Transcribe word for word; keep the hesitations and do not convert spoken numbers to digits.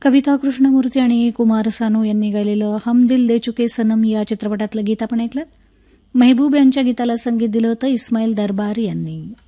कविता कृष्णमूर्ती आणि कुमार सानू यांनी गायलेलं हम दिल दे चुके सनम या चित्रपटातलं गीत आपण ऐकलं. मेहबूब यांच्या गीताला संगीत दिलं होतं इस्माईल दरबार यांनी.